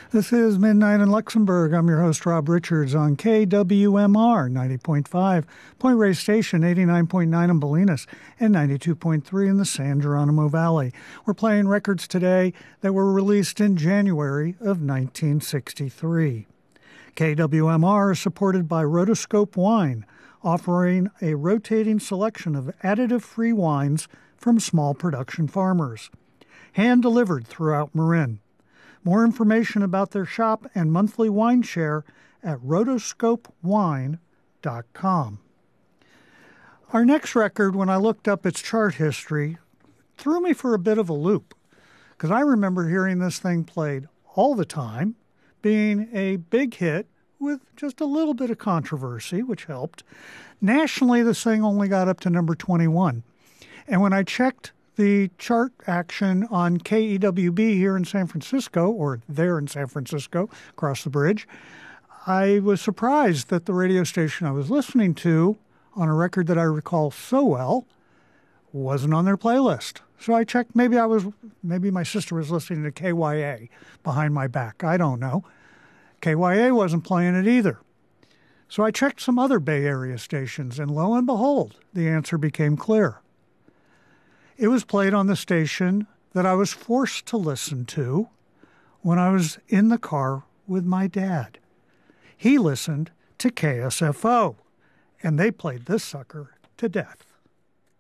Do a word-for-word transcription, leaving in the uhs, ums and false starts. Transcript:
This is Midnight in Luxembourg. I'm your host, Rob Richards, on K W M R ninety point five, Point Reyes Station, eighty-nine point nine in Bolinas, and ninety-two point three in the San Geronimo Valley. We're playing records today that were released in January of nineteen sixty-three. K W M R is supported by Rotoscope Wine, offering a rotating selection of additive-free wines from small production farmers. Hand-delivered throughout Marin. More information about their shop and monthly wine share at rotoscope wine dot com. Our next record, when I looked up its chart history, threw me for a bit of a loop, because I remember hearing this thing played all the time, being a big hit with just a little bit of controversy, which helped. Nationally, this thing only got up to number twenty-one. And when I checked the chart action on K E W B here in San Francisco, or there in San Francisco, across the bridge, I was surprised that the radio station I was listening to, on a record that I recall so well, wasn't on their playlist. So I checked, maybe I was, maybe my sister was listening to K Y A behind my back. I don't know. K Y A wasn't playing it either. So I checked some other Bay Area stations, and lo and behold, the answer became clear. It was played on the station that I was forced to listen to when I was in the car with my dad. He listened to K S F O, and they played this sucker to death.